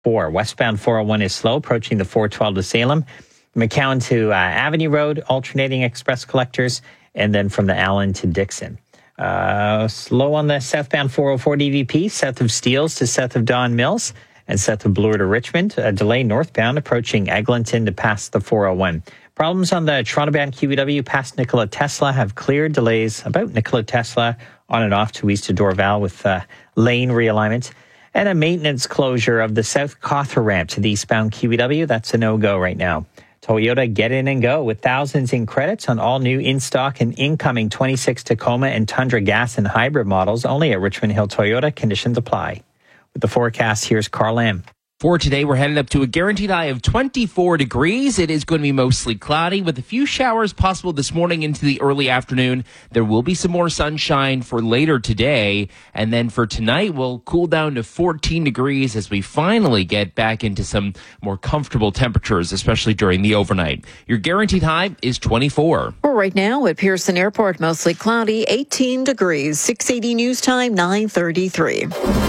4. Westbound 401 is slow, approaching the 412 to Salem. McCowan to Avenue Road, alternating express collectors, and then from the Allen to Dixon. Slow on the southbound 404 DVP, south of Steeles to south of Don Mills, and south of Bloor to Richmond. A delay northbound approaching Eglinton to past the 401. Problems on the Toronto-bound QEW past Nikola Tesla have cleared. Delays about Nikola Tesla on and off to east to Dorval with lane realignment. And a maintenance closure of the South Cawthra ramp to the eastbound QEW. That's a no-go right now. Toyota, get in and go with thousands in credits on all new in-stock and incoming 26 Tacoma and Tundra gas and hybrid models only at Richmond Hill Toyota. Conditions apply. With the forecast, here's Carl Lamb. For today, we're headed up to a guaranteed high of 24 degrees. It is going to be mostly cloudy with a few showers possible this morning into the early afternoon. There will be some more sunshine for later today. And then for tonight, we'll cool down to 14 degrees as we finally get back into some more comfortable temperatures, especially during the overnight. Your guaranteed high is 24. Well, right now at Pearson Airport, mostly cloudy, 18 degrees, 680 news time, 9:33.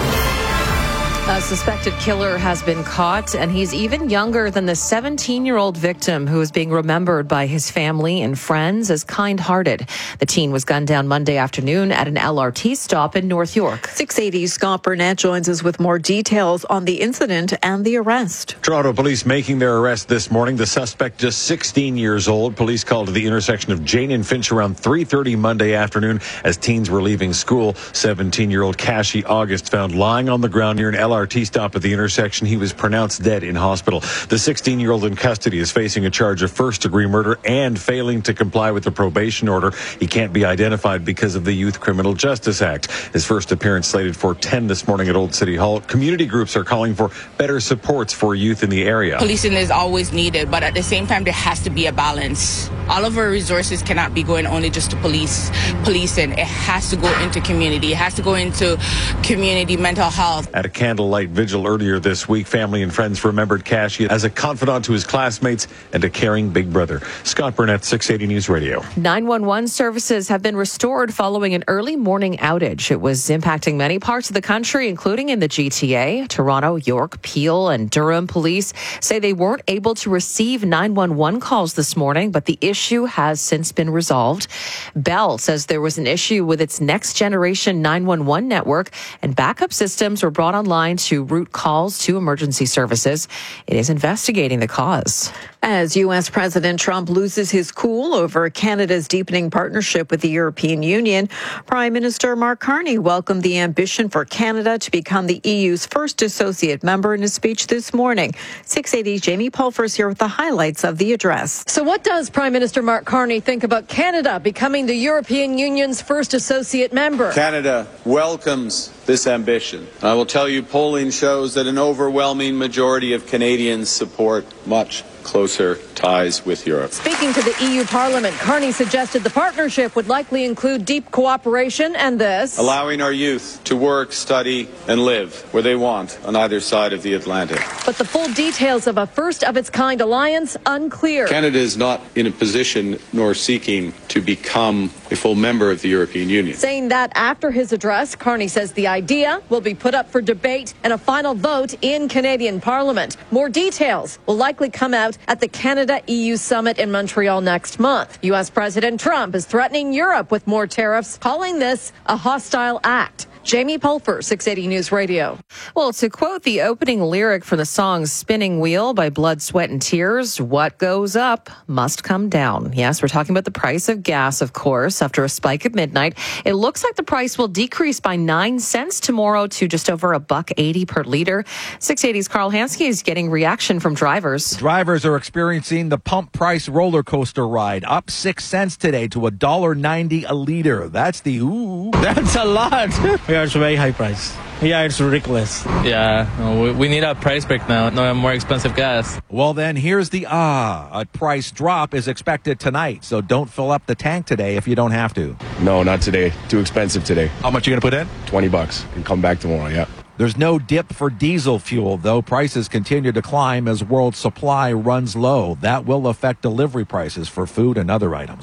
A suspected killer has been caught, and he's even younger than the 17-year-old victim who is being remembered by his family and friends as kind-hearted. The teen was gunned down Monday afternoon at an LRT stop in North York. 680's Scott Burnett joins us with more details on the incident and the arrest. Toronto police making their arrest this morning. The suspect just 16 years old. Police called to the intersection of Jane and Finch around 3:30 Monday afternoon as teens were leaving school. 17-year-old Kashi August found lying on the ground near an LRT stop at the intersection. He was pronounced dead in hospital. The 16-year-old in custody is facing a charge of first-degree murder and failing to comply with the probation order. He can't be identified because of the Youth Criminal Justice Act. His first appearance slated for 10 this morning at Old City Hall. Community groups are calling for better supports for youth in the area. Policing is always needed, but at the same time, there has to be a balance. All of our resources cannot be going only just to policing. It has to go into community. It has to go into community mental health. At a candlelight vigil earlier this week, family and friends remembered Kashi as a confidant to his classmates and a caring big brother. Scott Burnett, 680 News Radio. 911 services have been restored following an early morning outage. It was impacting many parts of the country, including in the GTA. Toronto, York, Peel, and Durham police say they weren't able to receive 911 calls this morning, but the issue has since been resolved. Bell says there was an issue with its next generation 911 network, and backup systems were brought online to route calls to emergency services. It is investigating the cause. As U.S. President Trump loses his cool over Canada's deepening partnership with the European Union, Prime Minister Mark Carney welcomed the ambition for Canada to become the EU's first associate member in his speech this morning. 680's Jamie Pulfers here with the highlights of the address. So what does Prime Minister Mark Carney think about Canada becoming the European Union's first associate member? Canada welcomes this ambition. I will tell you, polling shows that an overwhelming majority of Canadians support much closer ties with Europe. Speaking to the EU Parliament, Carney suggested the partnership would likely include deep cooperation and this: allowing our youth to work, study, and live where they want on either side of the Atlantic. But the full details of a first-of-its-kind alliance unclear. Canada is not in a position nor seeking to become a full member of the European Union. Saying that after his address, Carney says the idea will be put up for debate and a final vote in Canadian Parliament. More details will likely come out at the Canada-EU summit in Montreal next month. U.S. President Trump is threatening Europe with more tariffs, calling this a hostile act. Jamie Pulfer, 680 News Radio. Well, to quote the opening lyric from the song Spinning Wheel by Blood, Sweat and Tears, what goes up must come down. Yes, we're talking about the price of gas, of course. After a spike at midnight, it looks like the price will decrease by 9 cents tomorrow to just over $1.80 per liter. 680's Carl Hansky is getting reaction from drivers. Drivers are experiencing the pump price roller coaster ride, up 6 cents today to $1.90 a liter. That's That's a lot. Yeah, it's a very high price. Yeah, it's ridiculous. Yeah, we need a price break now. No more expensive gas. Well, then here's the a price drop is expected tonight. So don't fill up the tank today if you don't have to. No, not today. Too expensive today. How much are you going to put in? $20 and come back tomorrow, yeah. There's no dip for diesel fuel, though. Prices continue to climb as world supply runs low. That will affect delivery prices for food and other items.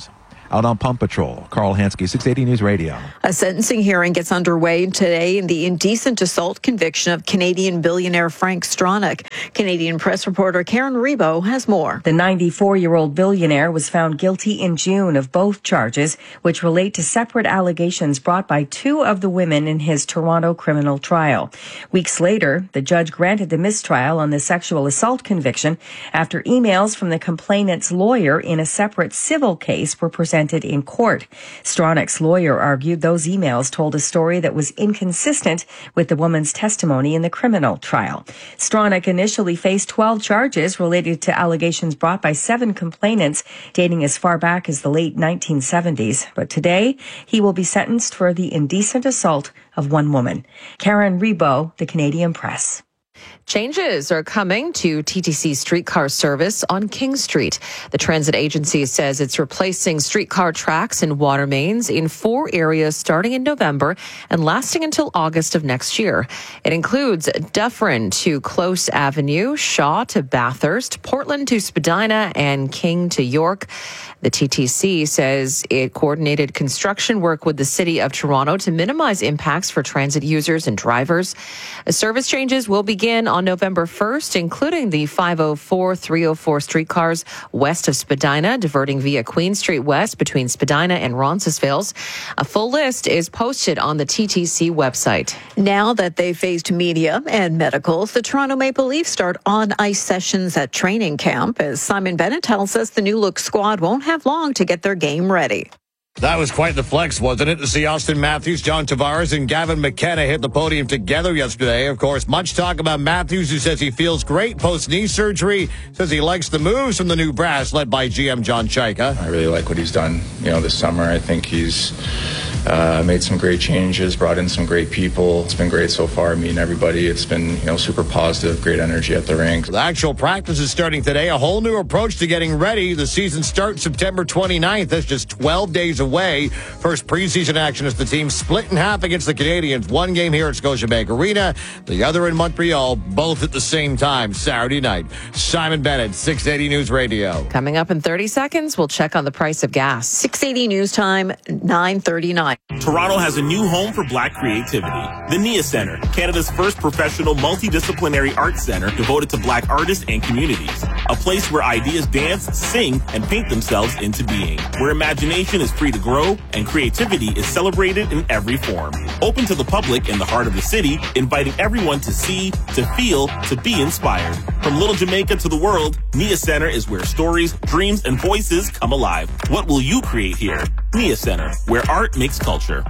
out on pump patrol. Carl Hansky, 680 News Radio. A sentencing hearing gets underway today in the indecent assault conviction of Canadian billionaire Frank Stronach. Canadian press reporter Karen Rebo has more. The 94-year-old billionaire was found guilty in June of both charges, which relate to separate allegations brought by two of the women in his Toronto criminal trial. Weeks later, the judge granted the mistrial on the sexual assault conviction after emails from the complainant's lawyer in a separate civil case were presented in court. Stronach's lawyer argued those emails told a story that was inconsistent with the woman's testimony in the criminal trial. Stronach initially faced 12 charges related to allegations brought by 7 complainants dating as far back as the late 1970s. But today, he will be sentenced for the indecent assault of one woman. Karen Rebo, The Canadian Press. Changes are coming to TTC streetcar service on King Street. The transit agency says it's replacing streetcar tracks and water mains in 4 areas starting in November and lasting until August of next year. It includes Dufferin to Close Avenue, Shaw to Bathurst, Portland to Spadina, and King to York. The TTC says it coordinated construction work with the City of Toronto to minimize impacts for transit users and drivers. Service changes will begin on November 1st, including the 504, 304 streetcars west of Spadina, diverting via Queen Street West between Spadina and Roncesvalles. A full list is posted on the TTC website. Now that they've faced media and medicals, the Toronto Maple Leafs start on-ice sessions at training camp. As Simon Bennett tells us, the new-look squad won't have long to get their game ready. That was quite the flex, wasn't it, to see Austin Matthews, John Tavares, and Gavin McKenna hit the podium together yesterday. Of course, much talk about Matthews, who says he feels great post-knee surgery, says he likes the moves from the new brass led by GM John Chaika. I really like what he's done, this summer. I think he's made some great changes, brought in some great people. It's been great so far, meeting everybody. It's been, super positive, great energy at the rink. The actual practice is starting today, a whole new approach to getting ready. The season starts September 29th. That's just 12 days away. First preseason action as the team split in half against the Canadiens. One game here at Scotiabank Arena, the other in Montreal, both at the same time, Saturday night. Simon Bennett, 680 News Radio. Coming up in 30 seconds, we'll check on the price of gas. 680 News Time, 9:39. Toronto has a new home for Black creativity. The NIA Centre, Canada's first professional multidisciplinary arts center devoted to Black artists and communities. A place where ideas dance, sing, and paint themselves into being. Where imagination is free to grow and creativity is celebrated in every form. Open to the public in the heart of the city, inviting everyone to see, to feel, to be inspired. From Little Jamaica to the world, NIA Centre is where stories, dreams, and voices come alive. What will you create here? NIA Centre, where art makes culture.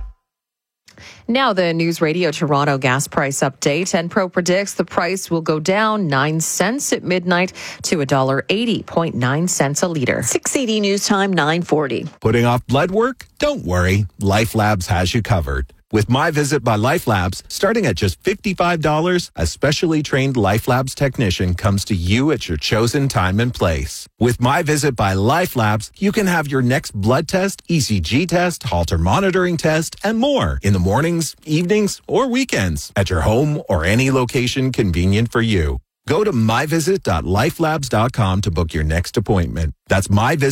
Now the News Radio Toronto gas price update. Enpro predicts the price will go down 9 cents at midnight to $1.80.9 a liter. 680 News Time, 9:40. Putting off blood work? Don't worry. Life Labs has you covered. With My Visit by Life Labs, starting at just $55, a specially trained Life Labs technician comes to you at your chosen time and place. With My Visit by Life Labs, you can have your next blood test, ECG test, Holter monitoring test, and more in the mornings, evenings, or weekends at your home or any location convenient for you. Go to myvisit.lifelabs.com to book your next appointment. That's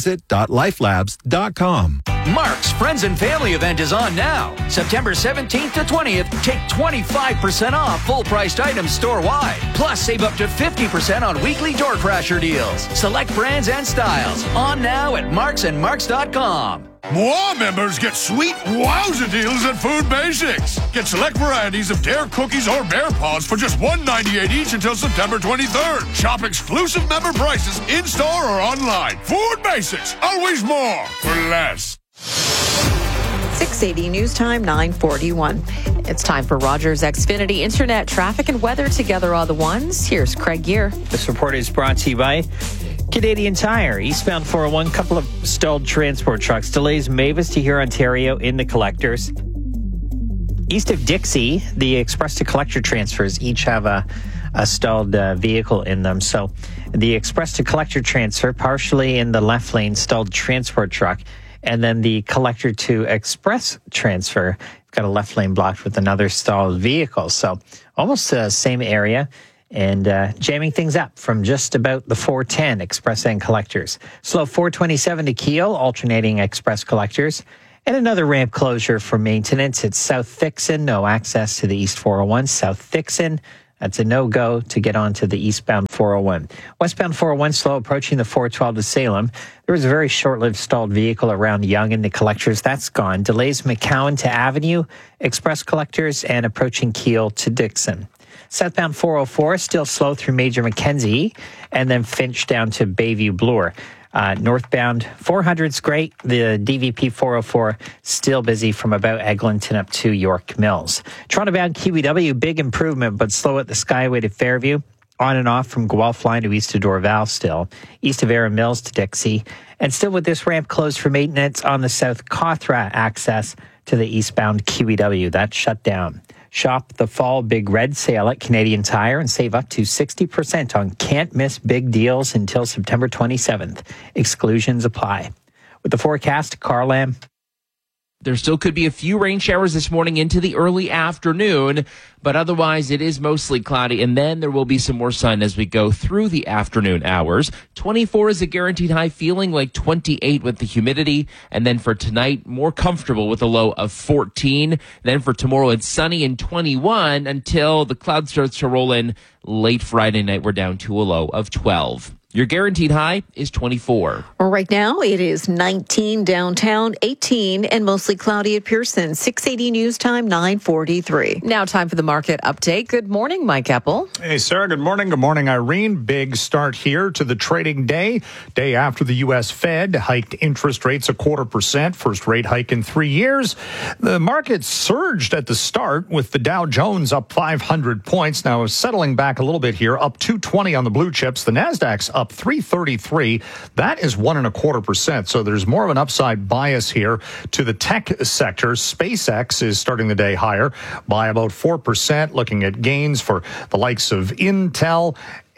myvisit.lifelabs.com. Mark's Friends and Family event is on now. September 17th to 20th, take 25% off full-priced items store-wide. Plus, save up to 50% on weekly door crasher deals. Select brands and styles. On now at marksandmarks.com. Moi members get sweet wowza deals at Food Basics. Get select varieties of Dare cookies or Bear Paws for just $1.98 each until September 23rd. Shop exclusive member prices in-store or online. Food Basics, always more for less. 680 News Time, 9:41. It's time for Rogers Xfinity Internet traffic and weather together all the ones. Here's Craig Gear. This report is brought to you by Canadian Tire. Eastbound 401, couple of stalled transport trucks. Delays Mavis to here, Ontario in the collectors. East of Dixie, the express to collector transfers each have a stalled vehicle in them. So the express to collector transfer partially in the left lane, stalled transport truck. And then the collector to express transfer, got a left lane blocked with another stalled vehicle. So almost the same area. and jamming things up from just about the 410 Express End collectors. Slow 427 to Keel, alternating Express collectors. And another ramp closure for maintenance. It's South Thixon, no access to the East 401. South Thixon, that's a no-go to get onto the eastbound 401. Westbound 401 slow approaching the 412 to Salem. There was a very short-lived stalled vehicle around Yonge and the collectors. That's gone. Delays McCowan to Avenue, Express collectors, and approaching Keel to Dixon. Southbound 404 still slow through Major Mackenzie, and then Finch down to Bayview Bloor. Northbound 400's great. The DVP 404 still busy from about Eglinton up to York Mills. Toronto-bound QEW, big improvement, but slow at the Skyway to Fairview. On and off from Guelph line to east of Dorval still. East of Erin Mills to Dixie. And still with this ramp closed for maintenance on the South Cawthra access to the eastbound QEW. That's shut down. Shop the fall Big Red sale at Canadian Tire and save up to 60% on can't-miss big deals until September 27th. Exclusions apply. With the forecast, Carl Lamb. There still could be a few rain showers this morning into the early afternoon, but otherwise it is mostly cloudy, and then there will be some more sun as we go through the afternoon hours. 24 is a guaranteed high, feeling like 28 with the humidity, and then for tonight, more comfortable with a low of 14. Then for tomorrow, it's sunny and 21 until the cloud starts to roll in late Friday night. We're down to a low of 12. Your guaranteed high is 24. Right now, it is 19 downtown, 18, and mostly cloudy at Pearson. 680 news time, 9:43. Now time for the market update. Good morning, Mike Eppel. Hey, Sarah. Good morning. Good morning, Irene. Big start here to the trading day. Day after the U.S. Fed hiked interest rates 0.25%. First rate hike in 3 years. The market surged at the start with the Dow Jones up 500 points. Now settling back a little bit here, up 220 on the blue chips. The Nasdaq's up 333. That is 1.25%. So there's more of an upside bias here to the tech sector. SpaceX is starting the day higher by about 4%, looking at gains for the likes of Intel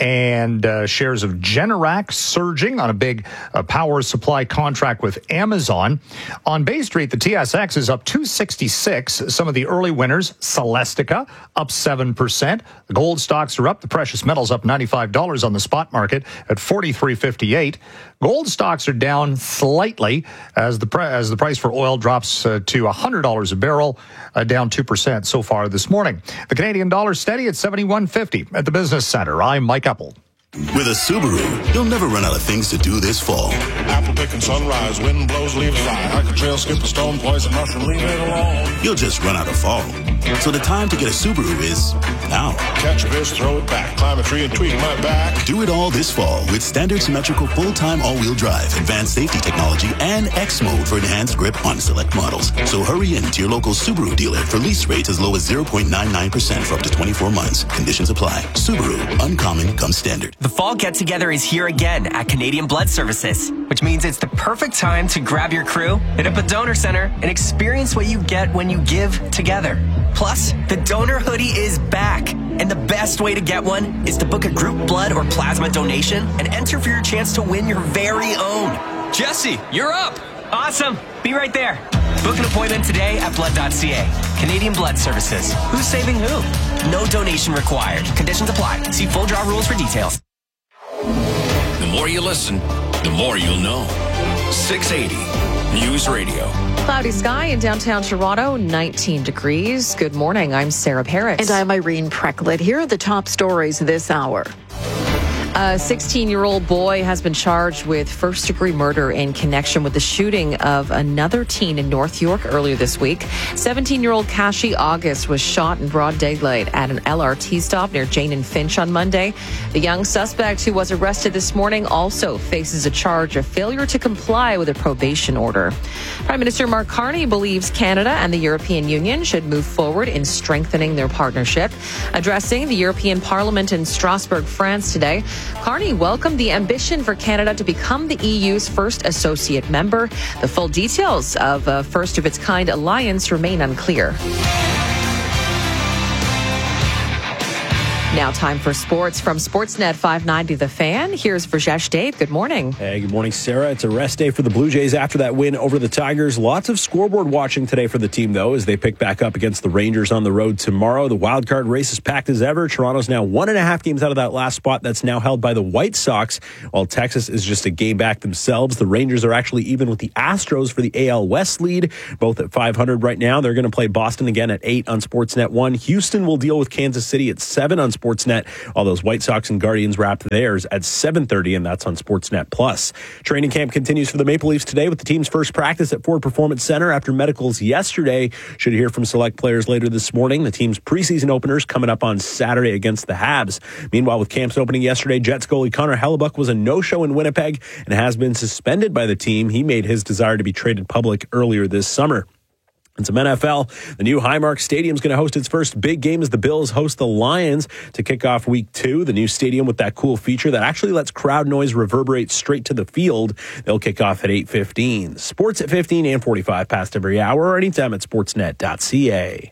and shares of Generac surging on a big power supply contract with Amazon. On Bay Street, the TSX is up 266. Some of the early winners, Celestica, up 7%. The gold stocks are up. The precious metals up $95 on the spot market at $43.58. Gold stocks are down slightly as the price for oil drops to $100 a barrel, down 2% so far this morning. The Canadian dollar steady at 71.50 at the Business Center. I'm Mike Eppel. With a Subaru, you'll never run out of things to do this fall. Apple picking sunrise, wind blows, leaves fly. Hike a trail, skip a stone, poison mushroom, leave it alone. You'll just run out of fall. So the time to get a Subaru is now. Catch a fish, throw it back, climb a tree and tweak my back. Do it all this fall with standard symmetrical full-time all-wheel drive, advanced safety technology, and X mode for enhanced grip on select models. So hurry in to your local Subaru dealer for lease rates as low as 0.99% for up to 24 months. Conditions apply. Subaru, uncommon comes standard. The fall get-together is here again at Canadian Blood Services, which means it's the perfect time to grab your crew, hit up a donor center, and experience what you get when you give together. Plus, the donor hoodie is back, and the best way to get one is to book a group blood or plasma donation and enter for your chance to win your very own. Jesse, you're up! Awesome! Be right there. Book an appointment today at blood.ca. Canadian Blood Services. Who's saving who? No donation required. Conditions apply. See full draw rules for details. The more you listen, the more you'll know. 680 News Radio. Cloudy sky in downtown Toronto, 19 degrees. Good morning. I'm Sarah Parrott. And I'm Irene Precklett. Here are the top stories this hour. A 16-year-old boy has been charged with first-degree murder in connection with the shooting of another teen in North York earlier this week. 17-year-old Kashi August was shot in broad daylight at an LRT stop near Jane and Finch on Monday. The young suspect who was arrested this morning also faces a charge of failure to comply with a probation order. Prime Minister Mark Carney believes Canada and the European Union should move forward in strengthening their partnership. Addressing the European Parliament in Strasbourg, France today, Carney welcomed the ambition for Canada to become the EU's first associate member. The full details of a first-of-its-kind alliance remain unclear. Now time for sports from Sportsnet 590 The Fan. Here's Rajesh Dave. Good morning. Hey, good morning, Sarah. It's a rest day for the Blue Jays after that win over the Tigers. Lots of scoreboard watching today for the team, though, as they pick back up against the Rangers on the road tomorrow. The wild card race is packed as ever. Toronto's now 1.5 games out of that last spot that's now held by the White Sox, while Texas is just a game back themselves. The Rangers are actually even with the Astros for the AL West lead, both at 500 right now. They're going to play Boston again at 8 on Sportsnet 1. Houston will deal with Kansas City at 7 on Sportsnet. All those White Sox and Guardians wrap theirs at 7:30, and that's on Sportsnet Plus. Training camp continues for the Maple Leafs today with the team's first practice at Ford Performance Center after medicals yesterday. Should hear from select players later this morning. The team's preseason openers coming up on Saturday against the Habs. Meanwhile, with camps opening yesterday, Jets goalie Connor Hellebuck was a no-show in Winnipeg and has been suspended by the team. He made his desire to be traded public earlier this summer. In some NFL, the new Highmark Stadium is going to host its first big game as the Bills host the Lions to kick off Week 2. The new stadium with that cool feature that actually lets crowd noise reverberate straight to the field. They'll kick off at 8:15. Sports at 15 and 45 past every hour or anytime at sportsnet.ca.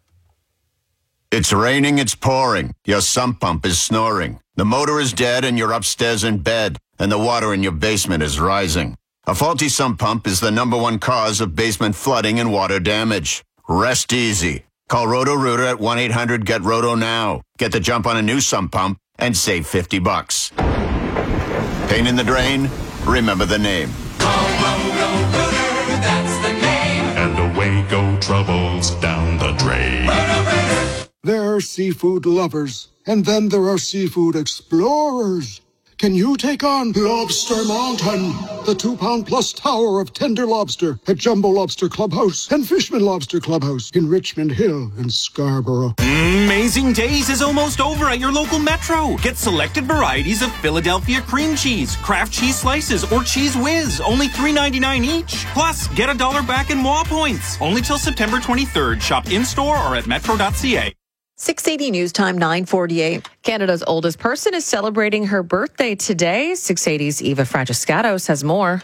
It's raining, it's pouring. Your sump pump is snoring. The motor is dead and you're upstairs in bed, and the water in your basement is rising. A faulty sump pump is the #1 cause of basement flooding and water damage. Rest easy. Call Roto-Rooter at 1-800-GET-ROTO now. Get the jump on a new sump pump and save $50. Pain in the drain? Remember the name. Call Roto-Rooter, that's the name. And away go troubles down the drain. Roto-Rooter. There are seafood lovers, and then there are seafood explorers. Can you take on Lobster Mountain, the 2-pound-plus tower of tender lobster at Jumbo Lobster Clubhouse and Fishman Lobster Clubhouse in Richmond Hill and Scarborough? Amazing Days is almost over at your local Metro. Get selected varieties of Philadelphia cream cheese, Kraft cheese slices, or Cheese Whiz, only $3.99 each. Plus, get $1 back in MOA points. Only till September 23rd. Shop in-store or at metro.ca. 680 News Time, 9:48. Canada's oldest person is celebrating her birthday today. 680's Eva Fragiscatos has more.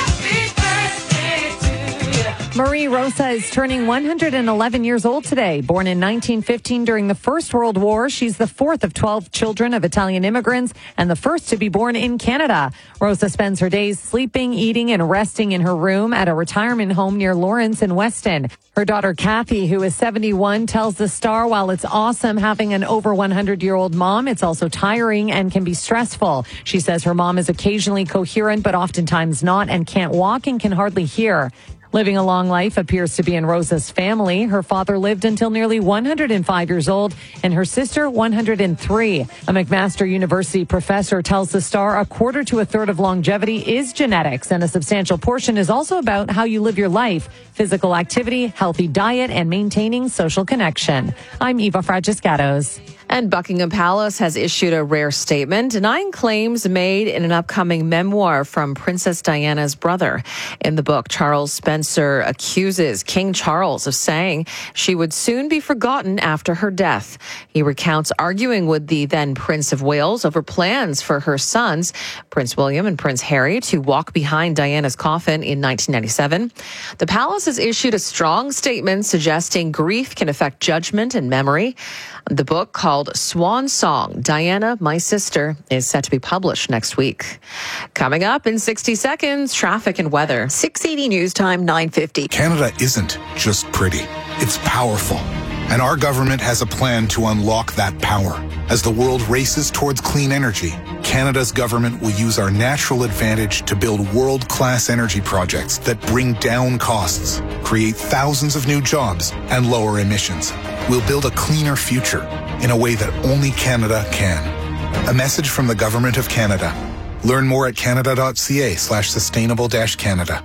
Marie Rosa is turning 111 years old today. Born in 1915 during the First World War, she's the fourth of 12 children of Italian immigrants and the first to be born in Canada. Rosa spends her days sleeping, eating, and resting in her room at a retirement home near Lawrence in Weston. Her daughter Kathy, who is 71, tells the Star while it's awesome having an over 100-year-old mom, it's also tiring and can be stressful. She says her mom is occasionally coherent, but oftentimes not, and can't walk and can hardly hear. Living a long life appears to be in Rosa's family. Her father lived until nearly 105 years old and her sister 103. A McMaster University professor tells the Star a quarter to a third of longevity is genetics, and a substantial portion is also about how you live your life, physical activity, healthy diet, and maintaining social connection. I'm Eva Fragiscatos. And Buckingham Palace has issued a rare statement denying claims made in an upcoming memoir from Princess Diana's brother. In the book, Charles Spencer accuses King Charles of saying she would soon be forgotten after her death. He recounts arguing with the then Prince of Wales over plans for her sons, Prince William and Prince Harry, to walk behind Diana's coffin in 1997. The palace has issued a strong statement suggesting grief can affect judgment and memory. The book, called Swan Song, Diana, My Sister, is set to be published next week. Coming up in 60 seconds, traffic and weather. 680 News Time, 9:50. Canada isn't just pretty. It's powerful. And our government has a plan to unlock that power. As the world races towards clean energy, Canada's government will use our natural advantage to build world-class energy projects that bring down costs, create thousands of new jobs, and lower emissions. We'll build a cleaner future in a way that only Canada can. A message from the Government of Canada. Learn more at canada.ca/sustainable-Canada.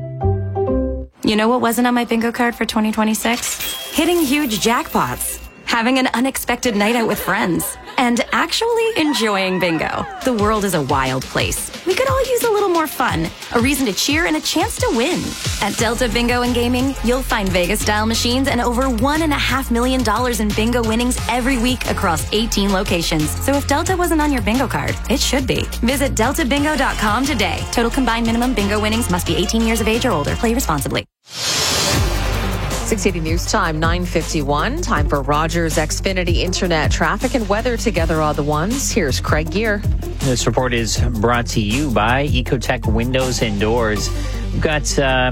You know what wasn't on my bingo card for 2026? Hitting huge jackpots, having an unexpected night out with friends, and actually enjoying bingo. The world is a wild place. We could all use a little more fun, a reason to cheer, and a chance to win. At Delta Bingo and Gaming, you'll find Vegas-style machines and over $1.5 million in bingo winnings every week across 18 locations. So if Delta wasn't on your bingo card, it should be. Visit deltabingo.com today. Total combined minimum bingo winnings must be 18 years of age or older. Play responsibly. 680 News Time, 9:51. Time for Rogers Xfinity Internet traffic and weather together all the ones. Here's Craig Gear. This report is brought to you by Ecotech Windows and Doors. We've got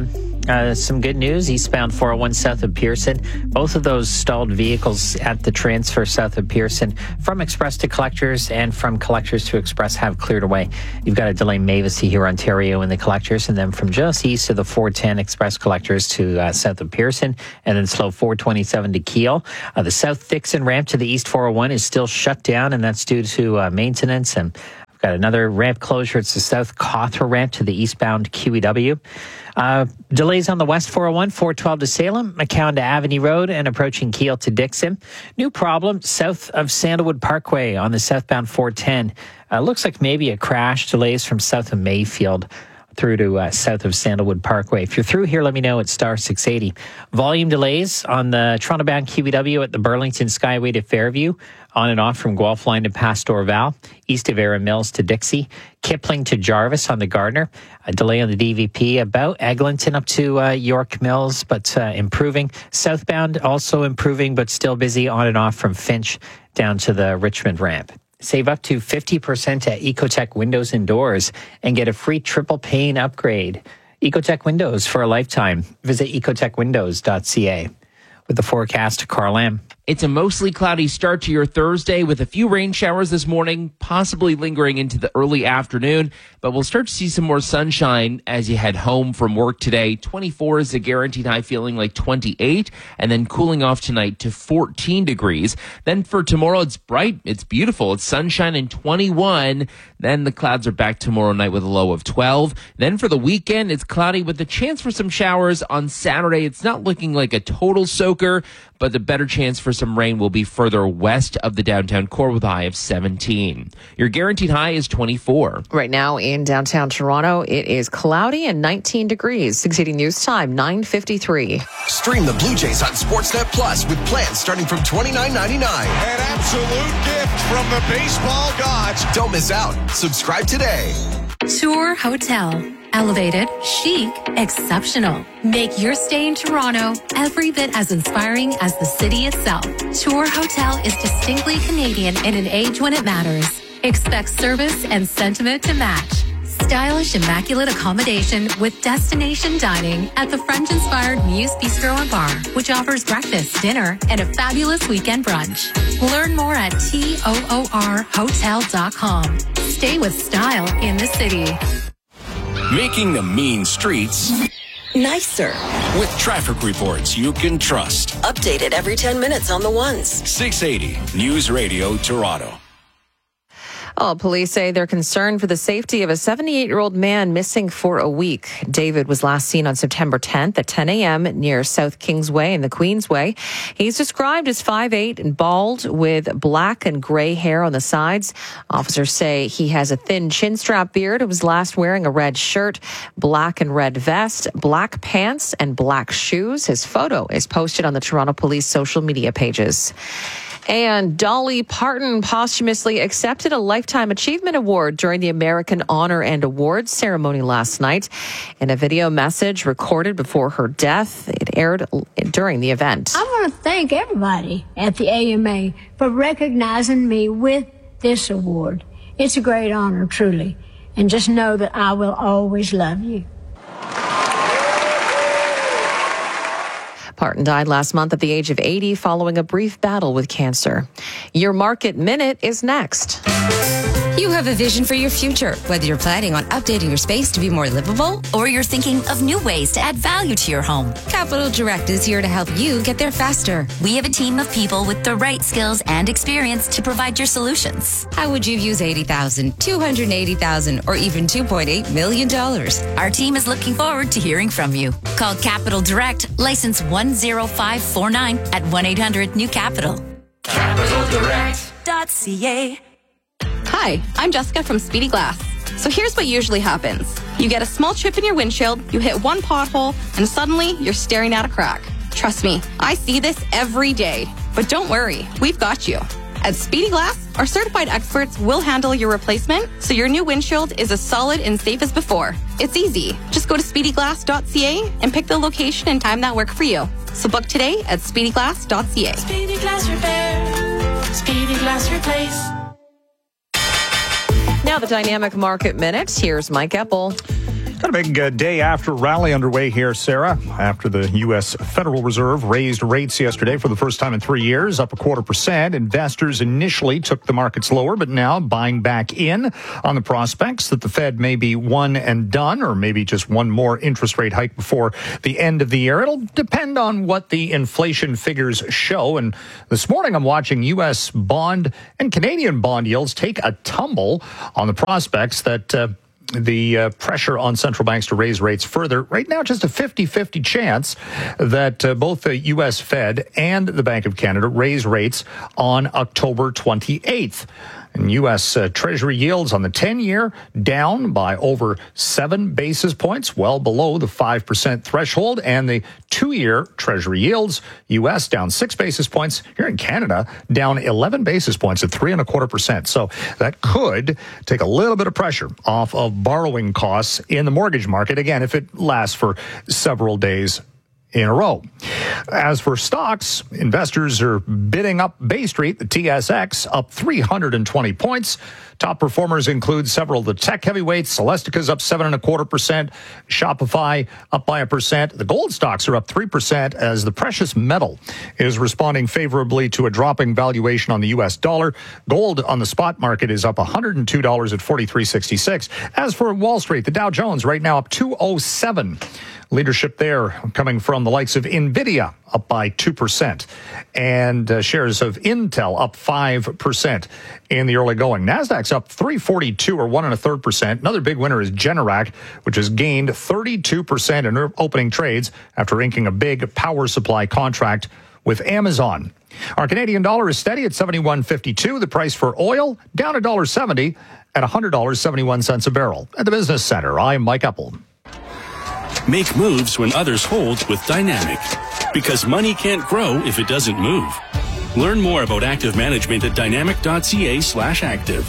some good news. Eastbound 401 south of Pearson. Both of those stalled vehicles at the transfer south of Pearson from Express to Collectors and from Collectors to Express have cleared away. You've got a delay Mavis to here, Ontario in the Collectors, and then from just east of the 410 Express Collectors to south of Pearson, and then slow 427 to Kiel. The South Dixon ramp to the East 401 is still shut down, and that's due to maintenance. And we've got another ramp closure. It's the South Cawthra ramp to the eastbound QEW. Delays on the West 401, 412 to Salem, McCown to Avenue Road, and approaching Kiel to Dixon. New problem south of Sandalwood Parkway on the southbound 410. Looks like maybe a crash. Delays from south of Mayfield through to south of Sandalwood Parkway. If you're through here, let me know. It's star 680. Volume delays on the Toronto-bound QEW at the Burlington Skyway to Fairview, on and off from Guelph Line to Past Dorval, east of Era Mills to Dixie, Kipling to Jarvis on the Gardner, a delay on the DVP about Eglinton up to York Mills, but improving. Southbound also improving, but still busy on and off from Finch down to the Richmond ramp. Save up to 50% at Ecotech Windows and Doors and get a free triple pane upgrade. Ecotech Windows for a lifetime. Visit ecotechwindows.ca. With the forecast, Carl Lamb. It's a mostly cloudy start to your Thursday with a few rain showers this morning, possibly lingering into the early afternoon, but we'll start to see some more sunshine as you head home from work today. 24 is a guaranteed high, feeling like 28, and then cooling off tonight to 14 degrees. Then for tomorrow, it's bright, it's beautiful, it's sunshine and 21. Then the clouds are back tomorrow night with a low of 12. Then for the weekend, it's cloudy with a chance for some showers on Saturday. It's not looking like a total soaker, but the better chance for some rain will be further west of the downtown core with a high of 17. Your guaranteed high is 24. Right now in downtown Toronto, it is cloudy and 19 degrees. 680 News Time, 9:53. Stream the Blue Jays on Sportsnet Plus with plans starting from $29.99. An absolute gift from the baseball gods. Don't miss out. Subscribe today. Tour Hotel. Elevated, chic, exceptional. Make your stay in Toronto every bit as inspiring as the city itself. Tour Hotel is distinctly Canadian in an age when it matters. Expect service and sentiment to match. Stylish, immaculate accommodation with destination dining at the French-inspired Muse Bistro and Bar, which offers breakfast, dinner, and a fabulous weekend brunch. Learn more at toorhotel.com. Stay with style in the city. Making the mean streets nicer. With traffic reports you can trust. Updated every 10 minutes on the ones. 680 News Radio Toronto. Police say they're concerned for the safety of a 78-year-old man missing for a week. David was last seen on September 10th at 10 a.m. near South Kingsway and the Queensway. He's described as 5'8" and bald with black and gray hair on the sides. Officers say he has a thin chin-strap beard and was last wearing a red shirt, black and red vest, black pants, and black shoes. His photo is posted on the Toronto Police social media pages. And Dolly Parton posthumously accepted a Lifetime Achievement Award during the American Honor and Awards ceremony last night. In a video message recorded before her death, it aired during the event. I want to thank everybody at the AMA for recognizing me with this award. It's a great honor, truly. And just know that I will always love you. Parton died last month at the age of 80 following a brief battle with cancer. Your Market Minute is next. You have a vision for your future, whether you're planning on updating your space to be more livable or you're thinking of new ways to add value to your home. Capital Direct is here to help you get there faster. We have a team of people with the right skills and experience to provide your solutions. How would you use $80,000, $280,000, or even $2.8 million? Our team is looking forward to hearing from you. Call Capital Direct, license 10549 at 1-800-NEW-CAPITAL. CapitalDirect.ca. Hi, I'm Jessica from Speedy Glass. So here's what usually happens. You get a small chip in your windshield, you hit one pothole, and suddenly you're staring at a crack. Trust me, I see this every day. But don't worry, we've got you. At Speedy Glass, our certified experts will handle your replacement so your new windshield is as solid and safe as before. It's easy. Just go to speedyglass.ca and pick the location and time that work for you. So book today at speedyglass.ca. Speedy Glass Repair. Speedy Glass Replace. Now the Dynamic Market Minute. Here's Mike Eppel. Got a big day after rally underway here, Sarah, after the U.S. Federal Reserve raised rates yesterday for the first time in 3 years, up 0.25%. Investors initially took the markets lower, but now buying back in on the prospects that the Fed may be one and done, or maybe just one more interest rate hike before the end of the year. It'll depend on what the inflation figures show. And this morning I'm watching U.S. bond and Canadian bond yields take a tumble on the prospects that the pressure on central banks to raise rates further. Right now, just a 50-50 chance that both the U.S. Fed and the Bank of Canada raise rates on October 28th. And U.S. Treasury yields on the 10-year down by over 7 basis points, well below the 5% threshold. And the 2-year Treasury yields, U.S. down 6 basis points. Here in Canada, down 11 basis points at 3.25%. So that could take a little bit of pressure off of borrowing costs in the mortgage market. Again, if it lasts for several days in a row. As for stocks, investors are bidding up Bay Street, the TSX, up 320 points. Top performers include several of the tech heavyweights. Celestica's up 7.25%. Shopify up by 1%. The gold stocks are up 3% as the precious metal is responding favorably to a dropping valuation on the U.S. dollar. Gold on the spot market is up $102 at 43.66. As for Wall Street, the Dow Jones right now up 207. Leadership there coming from the likes of NVIDIA, up by 2%, and shares of Intel up 5% in the early going. Nasdaq's up 342 or 1.33%. Another big winner is Generac, which has gained 32% in opening trades after inking a big power supply contract with Amazon. Our Canadian dollar is steady at 71.52. The price for oil down $1.70 at $100.71 a barrel. At the Business Center, I'm Mike Eppel. Make moves when others hold with Dynamic. Because money can't grow if it doesn't move. Learn more about active management at dynamic.ca/active.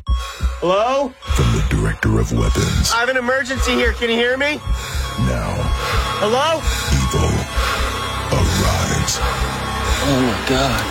Hello? From the Director of Weapons. I have an emergency here. Can you hear me? Now. Hello? Evil arrives. Oh my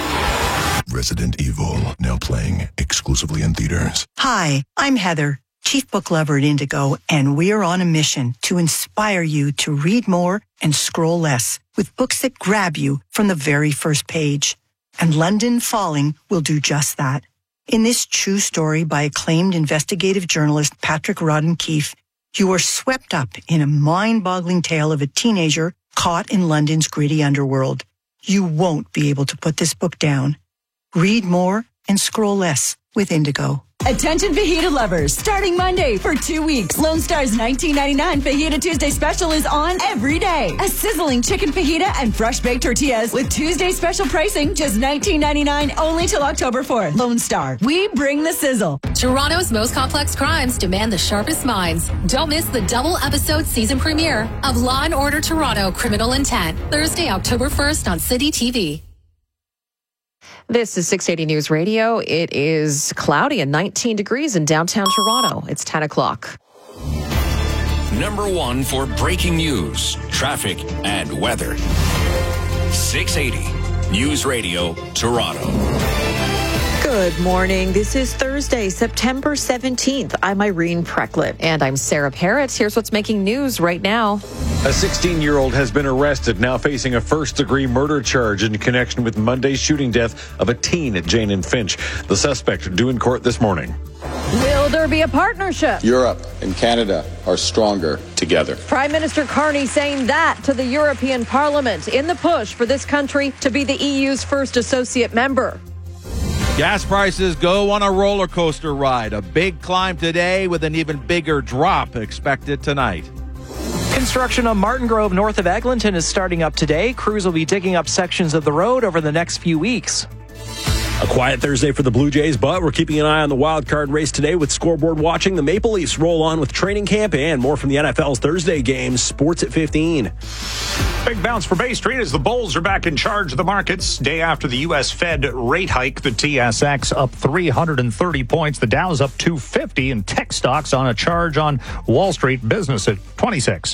God. Resident Evil, now playing exclusively in theaters. Hi, I'm Heather, Chief Book Lover at Indigo, and we're on a mission to inspire you to read more and scroll less with books that grab you from the very first page. And London Falling will do just that. In this true story by acclaimed investigative journalist Patrick Rodden Keefe, you are swept up in a mind-boggling tale of a teenager caught in London's gritty underworld. You won't be able to put this book down. Read more and scroll less with Indigo. Attention fajita lovers, starting Monday for 2 weeks, Lone Star's $19.99 Fajita Tuesday special is on every day. A sizzling chicken fajita and fresh baked tortillas with Tuesday special pricing, just $19.99 only till October 4th. Lone Star, we bring the sizzle. Toronto's most complex crimes demand the sharpest minds. Don't miss the double episode season premiere of Law & Order Toronto Criminal Intent, Thursday, October 1st on City TV. This is 680 News Radio. It is cloudy and 19 degrees in downtown Toronto. It's 10 o'clock. Number one for breaking news, traffic, and weather. 680 News Radio, Toronto. Good morning. This is Thursday, September 17th. I'm Irene Precklett. And I'm Sarah Parrott. Here's what's making news right now. A 16-year-old has been arrested, now facing a first-degree murder charge in connection with Monday's shooting death of a teen at Jane and Finch. The suspect due in court this morning. Will there be a partnership? Europe and Canada are stronger together. Prime Minister Carney saying that to the European Parliament in the push for this country to be the EU's first associate member. Gas prices go on a roller coaster ride. A big climb today with an even bigger drop expected tonight. Construction on Martin Grove north of Eglinton is starting up today. Crews will be digging up sections of the road over the next few weeks. A quiet Thursday for the Blue Jays, but we're keeping an eye on the wild card race today with scoreboard watching. The Maple Leafs roll on with training camp and more from the NFL's Thursday games. Sports at 15. Big bounce for Bay Street as the Bulls are back in charge of the markets. Day after the U.S. Fed rate hike, the TSX up 330 points. The Dow's up 250, and tech stocks on a charge on Wall Street. Business at 26.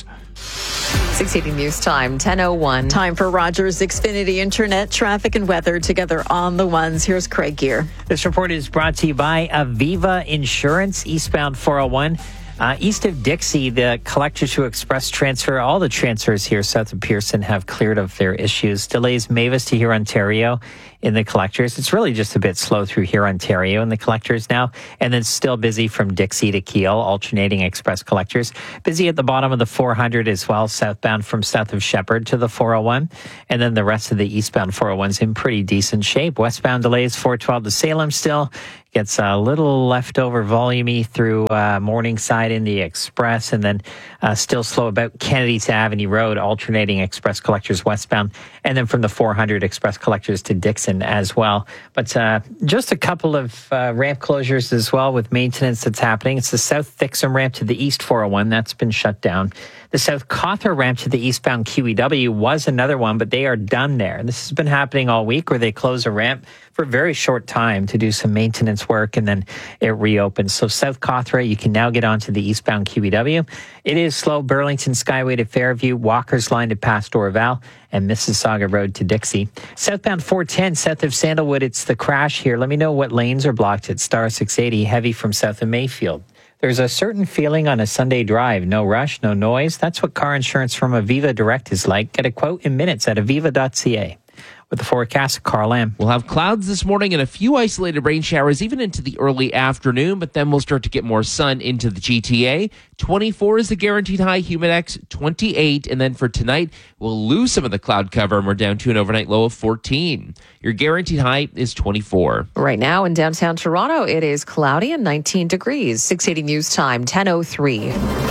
680 News Time, 10:01. Time for Rogers Xfinity Internet, traffic and weather together on the ones. Here's Craig Gear. This report is brought to you by Aviva Insurance, eastbound 401. East of Dixie, the collectors who express transfer, all the transfers here south of Pearson have cleared of their issues. Delays Mavis to here, Ontario in the collectors. It's really just a bit slow through here, Ontario in the collectors now. And then still busy from Dixie to Kiel, alternating express collectors. Busy at the bottom of the 400 as well, southbound from south of Shepherd to the 401. And then the rest of the eastbound 401's in pretty decent shape. Westbound delays 412 to Salem still. Gets a little leftover volume-y through Morningside in the Express, and then still slow about Kennedy to Avenue Road, alternating express collectors westbound, and then from the 400 express collectors to Dixon as well. But just a couple of ramp closures as well with maintenance that's happening. It's the South Dixon ramp to the East 401. That's been shut down. The South Cawthra ramp to the eastbound QEW was another one, but they are done there. This has been happening all week where they close a ramp for a very short time to do some maintenance work, and then it reopens. So South Cawthra, you can now get onto the eastbound QEW. It is slow. Burlington Skyway to Fairview, Walker's Line to past Dorval, and Mississauga Road to Dixie. Southbound 410, south of Sandalwood, it's the crash here. Let me know what lanes are blocked at Star 680, heavy from south of Mayfield. There's a certain feeling on a Sunday drive. No rush, no noise. That's what car insurance from Aviva Direct is like. Get a quote in minutes at aviva.ca. With the forecast, Carl Lamb. We'll have clouds this morning and a few isolated rain showers even into the early afternoon, but then we'll start to get more sun into the GTA. 24 is the guaranteed high, Humidex 28, and then for tonight, we'll lose some of the cloud cover and we're down to an overnight low of 14. Your guaranteed high is 24. Right now in downtown Toronto, it is cloudy and 19 degrees. 680 News Time, 10:03.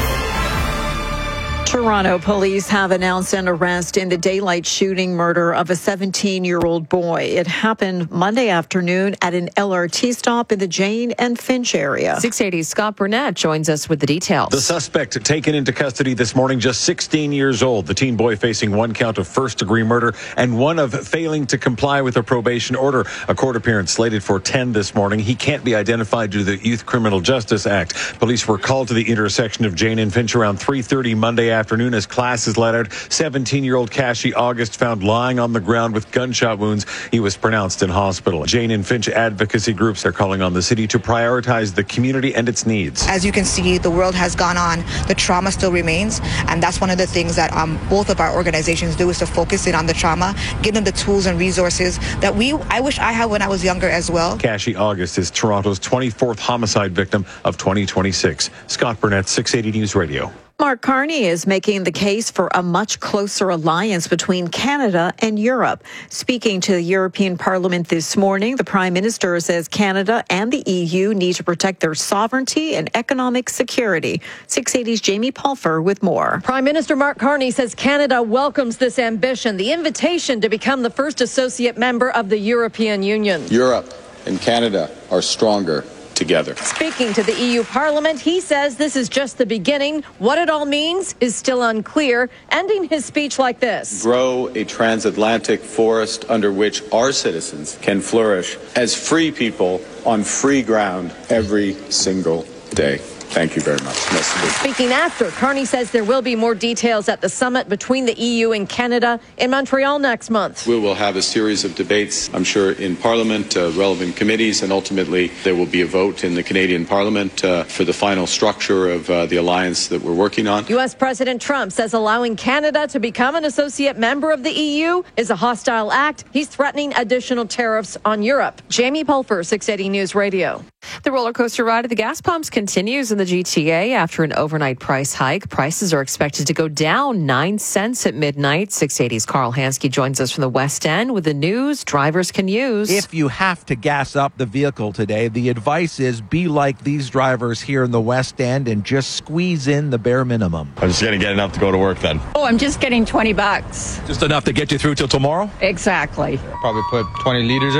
Toronto police have announced an arrest in the daylight shooting murder of a 17-year-old boy. It happened Monday afternoon at an LRT stop in the Jane and Finch area. 680's Scott Burnett joins us with the details. The suspect taken into custody this morning, just 16 years old. The teen boy facing one count of first-degree murder and one of failing to comply with a probation order. A court appearance slated for 10 this morning. He can't be identified due to the Youth Criminal Justice Act. Police were called to the intersection of Jane and Finch around 3:30 Monday afternoon as classes let out. 17-year-old Kashi August found lying on the ground with gunshot wounds. He was pronounced in hospital. Jane and Finch advocacy groups are calling on the city to prioritize the community and its needs. As you can see, the world has gone on. The trauma still remains, and that's one of the things that both of our organizations do, is to focus in on the trauma, give them the tools and resources that I wish I had when I was younger as well. Kashi August is Toronto's 24th homicide victim of 2026. Scott Burnett, 680 News Radio. Mark Carney is making the case for a much closer alliance between Canada and Europe. Speaking to the European Parliament this morning, the Prime Minister says Canada and the EU need to protect their sovereignty and economic security. 680's Jamie Pulfer with more. Prime Minister Mark Carney says Canada welcomes this ambition, the invitation to become the first associate member of the European Union. Europe and Canada are stronger together. Speaking to the EU Parliament, he says this is just the beginning. What it all means is still unclear, ending his speech like this. Grow a transatlantic forest under which our citizens can flourish as free people on free ground every single day. Thank you very much. Speaking after, Carney says there will be more details at the summit between the EU and Canada in Montreal next month. We will have a series of debates, I'm sure, in Parliament, relevant committees, and ultimately there will be a vote in the Canadian Parliament for the final structure of the alliance that we're working on. U.S. President Trump says allowing Canada to become an associate member of the EU is a hostile act. He's threatening additional tariffs on Europe. Jamie Pulfer, 680 News Radio. The roller coaster ride at the gas pumps continues in the GTA after an overnight price hike. Prices are expected to go down 9 cents at midnight. 680's Carl Hansky joins us from the West End with the news drivers can use. If you have to gas up the vehicle today, the advice is be like these drivers here in the West End and just squeeze in the bare minimum. I'm just going to get enough to go to work then. Oh, I'm just getting $20. Just enough to get you through till tomorrow? Exactly. Probably put 20 liters in.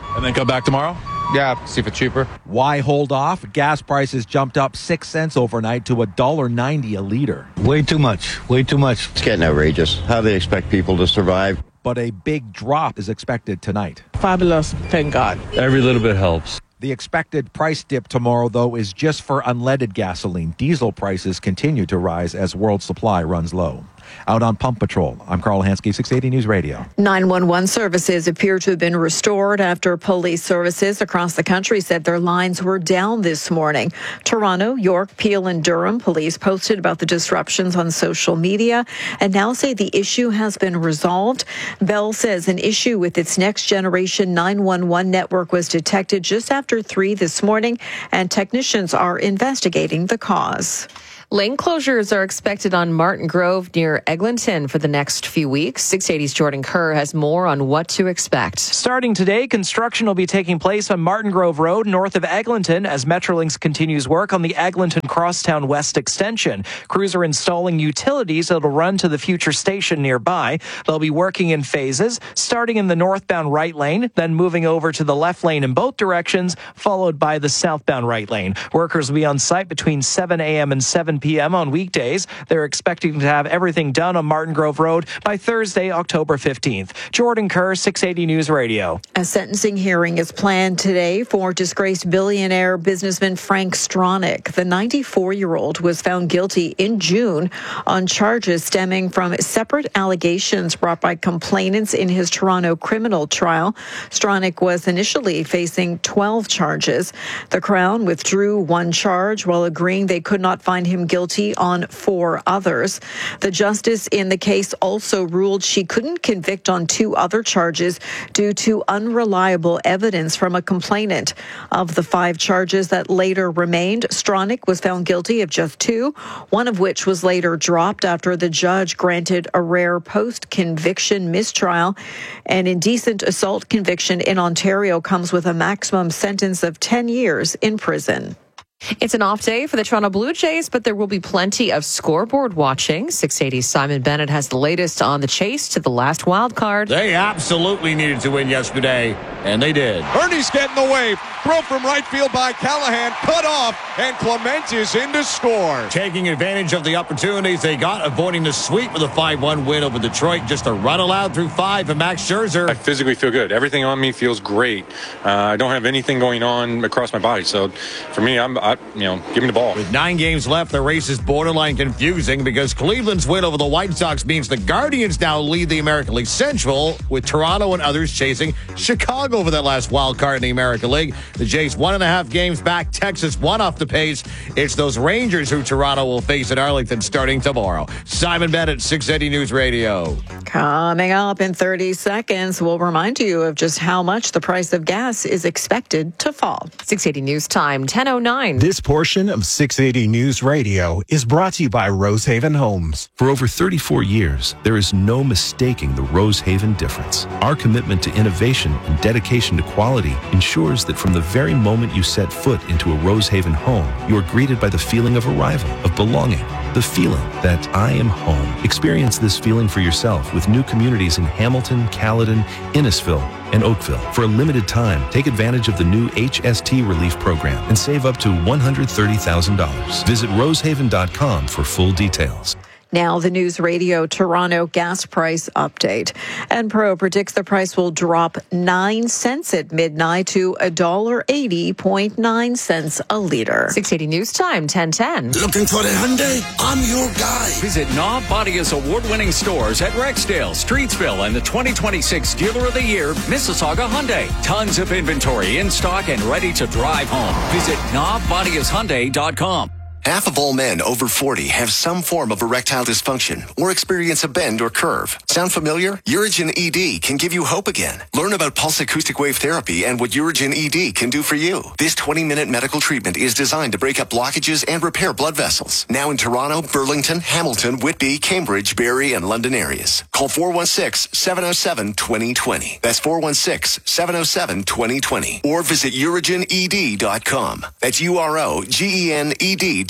And then come back tomorrow? Yeah, see if it's cheaper. Why hold off? Gas prices jumped up 6 cents overnight to $1.90 a liter. Way too much. Way too much. It's getting outrageous. How do they expect people to survive? But a big drop is expected tonight. Fabulous, thank God. Every little bit helps. The expected price dip tomorrow, though, is just for unleaded gasoline. Diesel prices continue to rise as world supply runs low. Out on Pump Patrol, I'm Carl Hansky, 680 News Radio. 911 services appear to have been restored after police services across the country said their lines were down this morning. Toronto, York, Peel, and Durham police posted about the disruptions on social media and now say the issue has been resolved. Bell says an issue with its next generation 911 network was detected just after 3 this morning, and technicians are investigating the cause. Lane closures are expected on Martin Grove near Eglinton for the next few weeks. 680's Jordan Kerr has more on what to expect. Starting today, construction will be taking place on Martin Grove Road north of Eglinton as Metrolinx continues work on the Eglinton Crosstown West extension. Crews are installing utilities that will run to the future station nearby. They'll be working in phases, starting in the northbound right lane, then moving over to the left lane in both directions, followed by the southbound right lane. Workers will be on site between 7 a.m. and 7 p.m. on weekdays. They're expecting to have everything done on Martin Grove Road by Thursday, October 15th. Jordan Kerr, 680 News Radio. A sentencing hearing is planned today for disgraced billionaire businessman Frank Stronach. The 94-year-old was found guilty in June on charges stemming from separate allegations brought by complainants in his Toronto criminal trial. Stronach was initially facing 12 charges. The Crown withdrew one charge while agreeing they could not find him guilty on 4 others. The justice in the case also ruled she couldn't convict on 2 other charges due to unreliable evidence from a complainant. Of the 5 charges that later remained, Stronach was found guilty of just 2, one of which was later dropped after the judge granted a rare post-conviction mistrial. An indecent assault conviction in Ontario comes with a maximum sentence of 10 years in prison. It's an off day for the Toronto Blue Jays, but there will be plenty of scoreboard watching. 680's Simon Bennett has the latest on the chase to the last wild card. They absolutely needed to win yesterday, and they did. Ernie's getting the wave. Throw from right field by Callahan. Cut off, and Clement is in to score. Taking advantage of the opportunities they got, avoiding the sweep with a 5-1 win over Detroit. Just a run allowed through 5 for Max Scherzer. I physically feel good. Everything on me feels great. I don't have anything going on across my body. So for me, give me the ball. With 9 games left, the race is borderline confusing because Cleveland's win over the White Sox means the Guardians now lead the American League Central, with Toronto and others chasing Chicago for that last wild card in the American League. The Jays 1.5 games back. Texas 1 off the pace. It's those Rangers who Toronto will face at Arlington starting tomorrow. Simon Bennett, 680 News Radio. Coming up in 30 seconds, we'll remind you of just how much the price of gas is expected to fall. 680 News Time, 10:09. This portion of 680 News Radio is brought to you by Rosehaven Homes. For over 34 years, there is no mistaking the Rosehaven difference. Our commitment to innovation and dedication to quality ensures that from the very moment you set foot into a Rosehaven home, you are greeted by the feeling of arrival, of belonging, the feeling that I am home. Experience this feeling for yourself with new communities in Hamilton, Caledon, Innisfil, and Oakville. For a limited time, take advantage of the new HST Relief Program and save up to $130,000. Visit rosehaven.com for full details. Now, the News Radio Toronto gas price update. Enpro predicts the price will drop 9 cents at midnight to $1.80.9 a liter. 680 News Time, 10:10. Looking for the Hyundai? I'm your guy. Visit Knob Bodia's award-winning stores at Rexdale, Streetsville, and the 2026 Dealer of the Year, Mississauga Hyundai. Tons of inventory in stock and ready to drive home. Visit knobbodiashyundai.com. Half of all men over 40 have some form of erectile dysfunction or experience a bend or curve. Sound familiar? Urigen ED can give you hope again. Learn about pulse acoustic wave therapy and what Urigen ED can do for you. This 20-minute medical treatment is designed to break up blockages and repair blood vessels. Now in Toronto, Burlington, Hamilton, Whitby, Cambridge, Barrie, and London areas. Call 416-707-2020. That's 416-707-2020. Or visit urigened.com. That's UROGENED.com.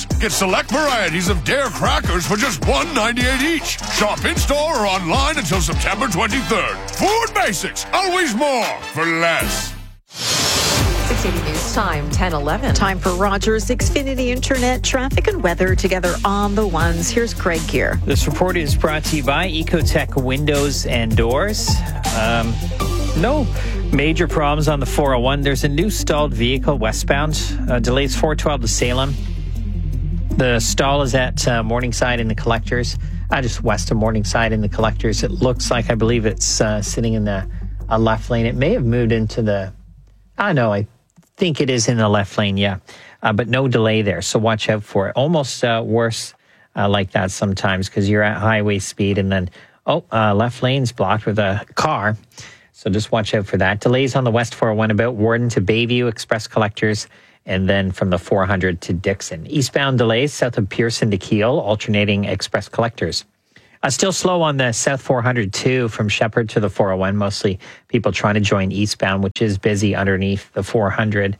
Basics. Get select varieties of Dare crackers for just $1.98 each. Shop in-store or online until September 23rd. Food Basics. Always more for less. 680 News Time, 10:11. Time for Rogers Xfinity Internet traffic and weather together on the ones. Here's Craig Gear. This report is brought to you by Ecotech Windows and Doors. No major problems on the 401. There's a new stalled vehicle westbound. Delays 412 to Salem. The stall is at Morningside in the collectors. Just west of Morningside in the collectors. It looks like, I believe it's sitting in the left lane. It may have moved into the... I think it is in the left lane, yeah. But no delay there, so watch out for it. Almost worse like that sometimes because you're at highway speed and then, left lane's blocked with a car. So just watch out for that. Delays on the West 401 about Warden to Bayview Express Collectors, and then from the 400 to Dixon. Eastbound delays south of Pearson to Kiel, alternating Express Collectors. Still slow on the South 400 too, from Shepherd to the 401. Mostly people trying to join eastbound, which is busy underneath the 400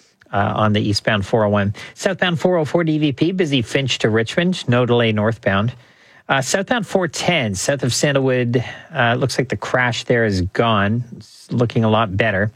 on the eastbound 401. Southbound 404 DVP, busy Finch to Richmond. No delay northbound. Southbound 410, south of Sandalwood. Looks like the crash there is gone. It's looking a lot better.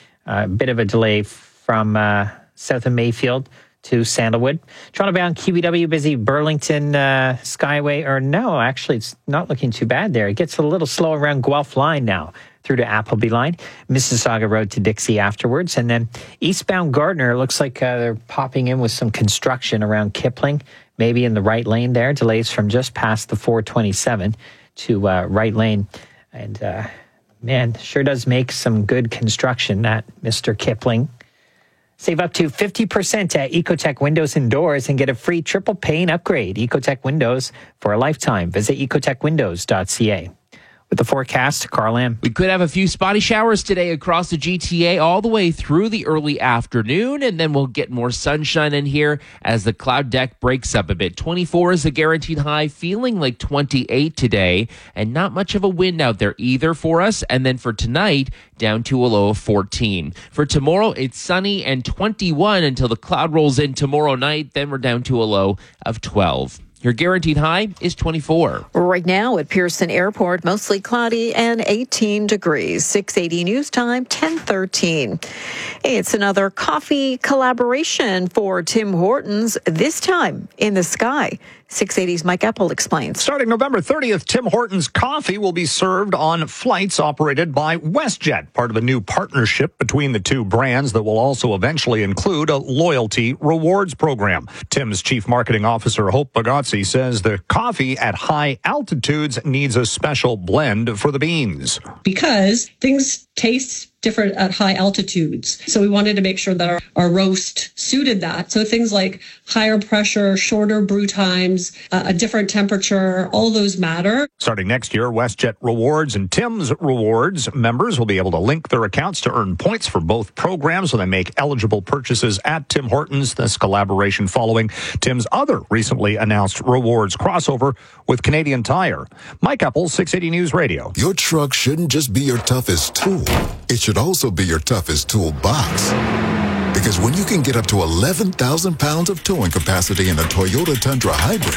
A bit of a delay from south of Mayfield to Sandalwood. Toronto-bound QBW, busy Burlington Skyway. Or no, actually, it's not looking too bad there. It gets a little slow around Guelph Line now through to Appleby Line. Mississauga Road to Dixie afterwards. And then eastbound Gardner, looks like they're popping in with some construction around Kipling. Maybe in the right lane there. Delays from just past the 427 to right lane. And man, sure does make some good construction, that Mr. Kipling. Save up to 50% at Ecotech Windows and Doors and get a free triple pane upgrade. Ecotech Windows for a lifetime. Visit ecotechwindows.ca. With the forecast, Carl Lamb. We could have a few spotty showers today across the GTA all the way through the early afternoon, and then we'll get more sunshine in here as the cloud deck breaks up a bit. 24 is the guaranteed high, feeling like 28 today, and not much of a wind out there either for us. And then for tonight, down to a low of 14. For tomorrow, it's sunny and 21 until the cloud rolls in tomorrow night. Then we're down to a low of 12. Your guaranteed high is 24. Right now at Pearson Airport, mostly cloudy and 18 degrees. 680 News Time, 10:13. It's another coffee collaboration for Tim Hortons, this time in the sky. 680's Mike Epple explains. Starting November 30th, Tim Hortons coffee will be served on flights operated by WestJet, part of a new partnership between the two brands that will also eventually include a loyalty rewards program. Tim's chief marketing officer, Hope Bagazzi, says the coffee at high altitudes needs a special blend for the beans. Because things taste different at high altitudes. So we wanted to make sure that our roast suited that. So things like higher pressure, shorter brew times, a different temperature, all those matter. Starting next year, WestJet Rewards and Tim's Rewards members will be able to link their accounts to earn points for both programs when they make eligible purchases at Tim Hortons. This collaboration following Tim's other recently announced rewards crossover with Canadian Tire. Mike Epple, 680 News Radio. Your truck shouldn't just be your toughest tool. It should also be your toughest toolbox. Because when you can get up to 11,000 pounds of towing capacity in a Toyota Tundra Hybrid,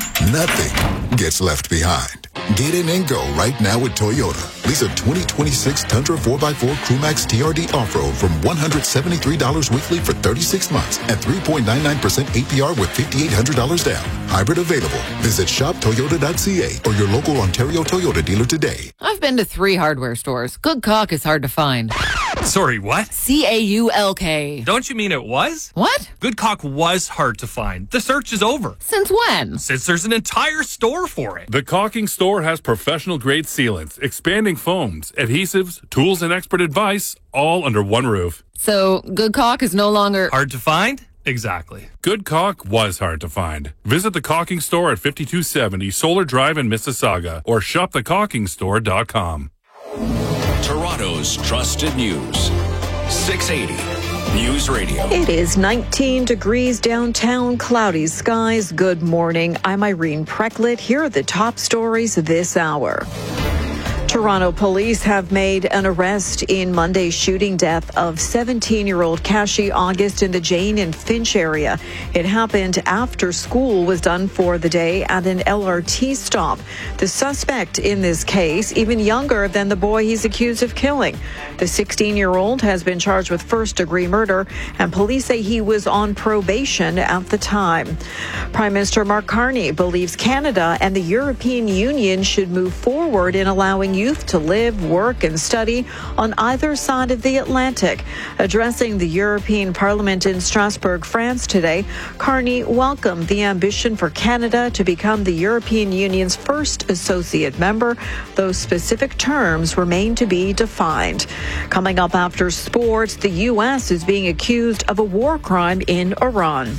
nothing gets left behind. Get in and go right now with Toyota. Lease a 2026 Tundra 4x4 Crewmax TRD Off-Road from $173 weekly for 36 months at 3.99% APR with $5,800 down. Hybrid available. Visit shoptoyota.ca or your local Ontario Toyota dealer today. I've been to 3 hardware stores. Good caulk is hard to find. Sorry, what? CAULK. Don't you mean it was? What? Good caulk was hard to find. The search is over. Since when? Since there's an entire store for it. The Caulking Store has professional-grade sealants, expanding foams, adhesives, tools, and expert advice, all under one roof. So, good caulk is no longer... hard to find? Exactly. Good caulk was hard to find. Visit the Caulking Store at 5270 Solar Drive in Mississauga or shopthecaulkingstore.com. Toronto's trusted news. 680 News Radio. It is 19 degrees downtown, cloudy skies. Good morning. I'm Irene Precklett. Here are the top stories this hour. Toronto police have made an arrest in Monday's shooting death of 17-year-old Kashi August in the Jane and Finch area. It happened after school was done for the day at an LRT stop. The suspect in this case, even younger than the boy he's accused of killing. The 16-year-old has been charged with first-degree murder, and police say he was on probation at the time. Prime Minister Mark Carney believes Canada and the European Union should move forward in allowing youth to live, work, and study on either side of the Atlantic. Addressing the European Parliament in Strasbourg, France today, Carney welcomed the ambition for Canada to become the European Union's first associate member, though specific terms remain to be defined. Coming up after sports, the U.S. is being accused of a war crime in Iran.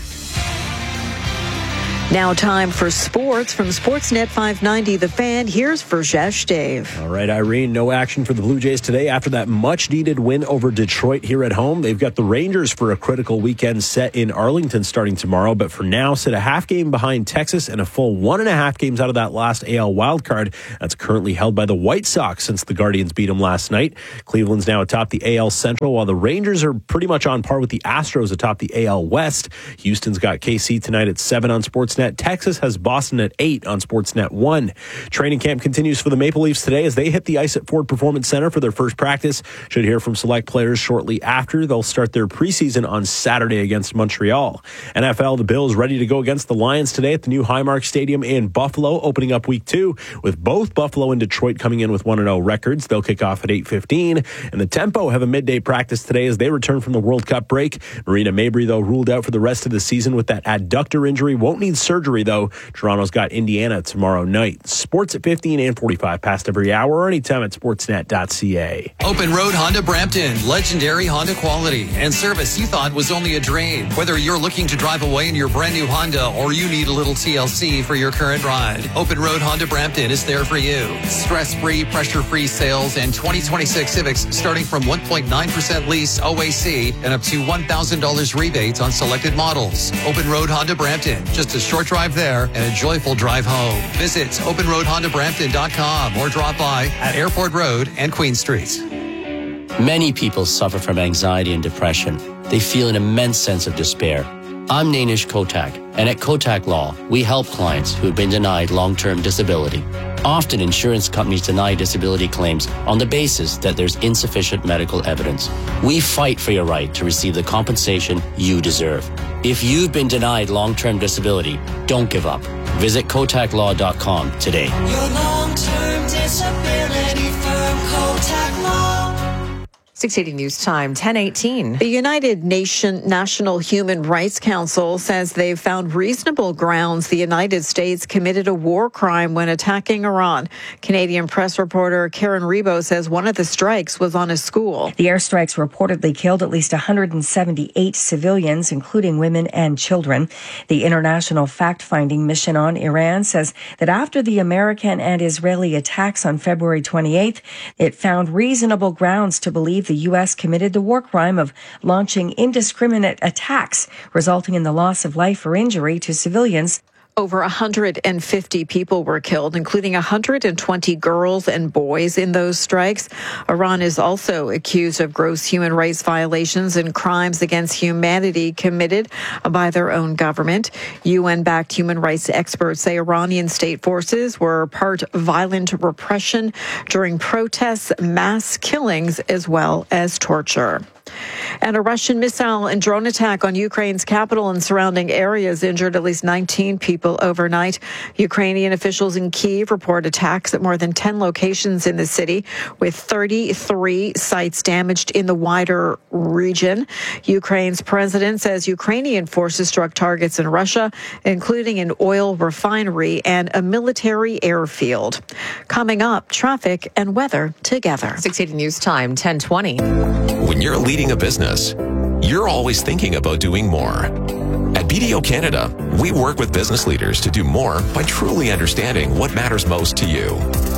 Now time for sports from Sportsnet 590 The Fan. Here's Verjesh Dave. All right, Irene, no action for the Blue Jays today after that much-needed win over Detroit here at home. They've got the Rangers for a critical weekend set in Arlington starting tomorrow, but for now, sit a half game behind Texas and a full 1.5 games out of that last AL wildcard. That's currently held by the White Sox since the Guardians beat them last night. Cleveland's now atop the AL Central, while the Rangers are pretty much on par with the Astros atop the AL West. Houston's got KC tonight at 7 on Sportsnet. Texas has Boston at 8 on Sportsnet 1. Training camp continues for the Maple Leafs today as they hit the ice at Ford Performance Center for their first practice. Should hear from select players shortly after. They'll start their preseason on Saturday against Montreal. NFL, the Bills ready to go against the Lions today at the new Highmark Stadium in Buffalo, opening up week 2 with both Buffalo and Detroit coming in with 1-0 records. They'll kick off at 8:15. And the Tempo have a midday practice today as they return from the World Cup break. Marina Mabry, though, ruled out for the rest of the season with that adductor injury. Won't need surgery, though. Toronto's got Indiana tomorrow night. Sports at 15 and 45 past every hour or anytime at sportsnet.ca. Open Road Honda Brampton. Legendary Honda quality and service you thought was only a dream. Whether you're looking to drive away in your brand new Honda or you need a little TLC for your current ride, Open Road Honda Brampton is there for you. Stress-free, pressure-free sales and 2026 Civics starting from 1.9% lease OAC and up to $1,000 rebates on selected models. Open Road Honda Brampton. Just a short drive there and a joyful drive home. Visit openroadhondabrampton.com or drop by at Airport Road and Queen Street. Many people suffer from anxiety and depression. They feel an immense sense of despair. I'm Nainish Kotak, and at Kotak Law, we help clients who have been denied long-term disability. Often, insurance companies deny disability claims on the basis that there's insufficient medical evidence. We fight for your right to receive the compensation you deserve. If you've been denied long-term disability, don't give up. Visit KotakLaw.com today. Your long-term disability firm, Kotak Law. 680 News Time, 10:18. The United Nations National Human Rights Council says they've found reasonable grounds the United States committed a war crime when attacking Iran. Canadian press reporter Karen Rebo says one of the strikes was on a school. The airstrikes reportedly killed at least 178 civilians, including women and children. The International Fact-Finding Mission on Iran says that after the American and Israeli attacks on February 28th, it found reasonable grounds to believe the U.S. committed the war crime of launching indiscriminate attacks, resulting in the loss of life or injury to civilians. Over 150 people were killed, including 120 girls and boys in those strikes. Iran is also accused of gross human rights violations and crimes against humanity committed by their own government. UN-backed human rights experts say Iranian state forces were part violent repression during protests, mass killings, as well as torture. And a Russian missile and drone attack on Ukraine's capital and surrounding areas injured at least 19 people overnight. Ukrainian officials in Kyiv report attacks at more than 10 locations in the city, with 33 sites damaged in the wider region. Ukraine's president says Ukrainian forces struck targets in Russia, including an oil refinery and a military airfield. Coming up, traffic and weather together. 680 News Time, 10:20. When you're leading a business, you're always thinking about doing more. At BDO Canada, we work with business leaders to do more by truly understanding what matters most to you.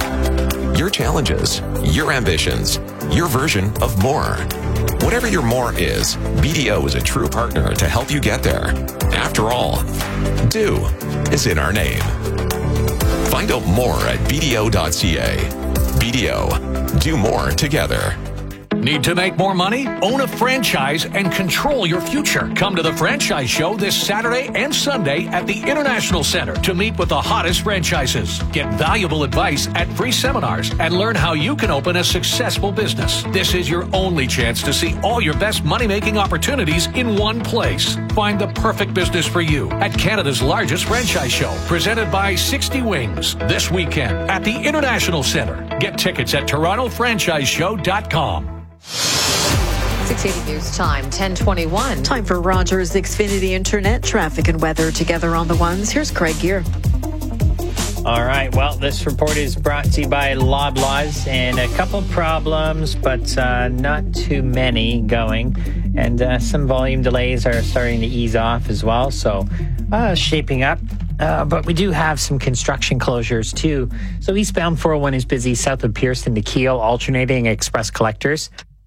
Your challenges, your ambitions, your version of more. Whatever your more is, BDO is a true partner to help you get there. After all, do is in our name. Find out more at BDO.ca. BDO. Do more together. Need to make more money? Own a franchise and control your future. Come to the Franchise Show this Saturday and Sunday at the International Center to meet with the hottest franchises. Get valuable advice at free seminars and learn how you can open a successful business. This is your only chance to see all your best money-making opportunities in one place. Find the perfect business for you at Canada's largest franchise show, presented by 60 Wings, this weekend at the International Center. Get tickets at TorontoFranchiseShow.com. 680 News Time, 10:21. Time for Rogers Xfinity Internet traffic and weather together on the ones. Here's Craig Gear. All right. Well, this report is brought to you by Loblaws, and a couple problems, but not too many going. And some volume delays are starting to ease off as well. So shaping up. But we do have some construction closures too. So eastbound 401 is busy south of Pearson to Kiel, alternating express collectors.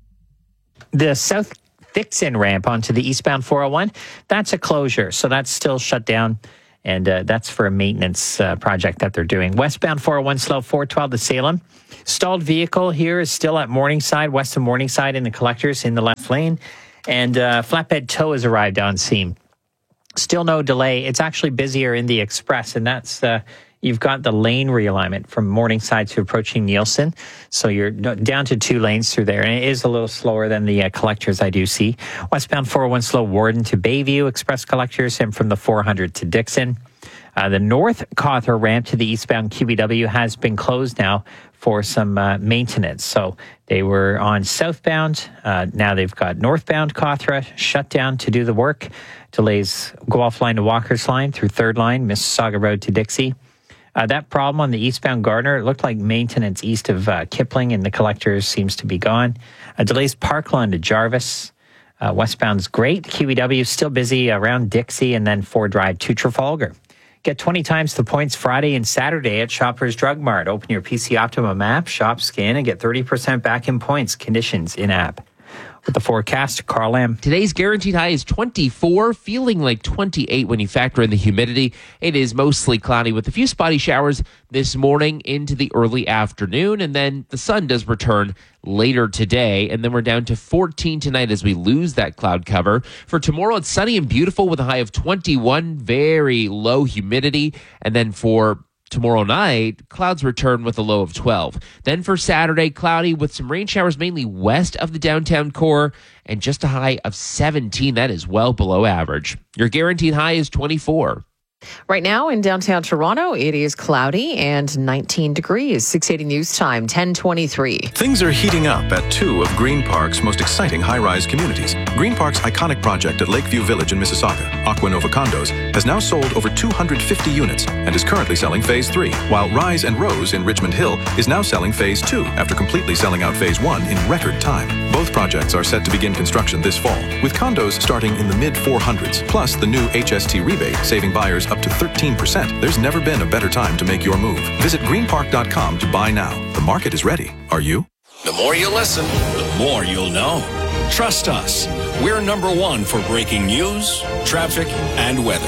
The South Dixon ramp onto the eastbound 401, that's a closure. So that's still shut down. And that's for a maintenance project that they're doing. Westbound 401 slow 412 to Salem. Stalled vehicle here is still at Morningside, west of Morningside in the collectors in the left lane. And flatbed tow has arrived on scene. Still no delay. It's actually busier in the express, and that's you've got the lane realignment from Morningside to approaching Nielsen. So you're down to 2 lanes through there, and it is a little slower than the collectors I do see. Westbound 401 slow Warden to Bayview express collectors, and from the 400 to Dixon. The North Cawthra ramp to the eastbound QBW has been closed now for some maintenance. So they were on southbound. Now they've got northbound Cawthra shut down to do the work. Delays go offline to Walker's Line through 3rd Line, Mississauga Road to Dixie. That problem on the eastbound Gardner, it looked like maintenance east of Kipling and the collectors seems to be gone. Delays Parkland to Jarvis. Westbound's great. QEW is still busy around Dixie and then Ford Drive to Trafalgar. Get 20 times the points Friday and Saturday at Shoppers Drug Mart. Open your PC Optimum app, shop, scan, and get 30% back in points. Conditions in-app. With the forecast, Carl Lamb. Today's guaranteed high is 24, feeling like 28 when you factor in the humidity. It is mostly cloudy with a few spotty showers this morning into the early afternoon, and then the sun does return later today, and then we're down to 14 tonight as we lose that cloud cover. For tomorrow, it's sunny and beautiful with a high of 21, very low humidity, and then for tomorrow night, clouds return with a low of 12. Then for Saturday, cloudy with some rain showers mainly west of the downtown core and just a high of 17. That is well below average. Your guaranteed high is 24. Right now in downtown Toronto, it is cloudy and 19 degrees. 680 News Time, 10:23. Things are heating up at 2 of Green Park's most exciting high-rise communities. Green Park's iconic project at Lakeview Village in Mississauga, Aquanova Condos, has now sold over 250 units and is currently selling Phase 3, while Rise and Rose in Richmond Hill is now selling Phase 2 after completely selling out Phase 1 in record time. Both projects are set to begin construction this fall, with condos starting in the mid-400s, plus the new HST rebate, saving buyers up to 13%. There's never been a better time to make your move. Visit greenpark.com to buy now. The market is ready. Are you? The more you listen, the more you'll know. Trust us. We're #1 for breaking news, traffic, and weather.